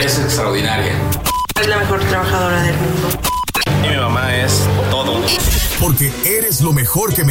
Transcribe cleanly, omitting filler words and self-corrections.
es extraordinaria. Es la mejor trabajadora del mundo. Y mi mamá es todo. Porque eres lo mejor que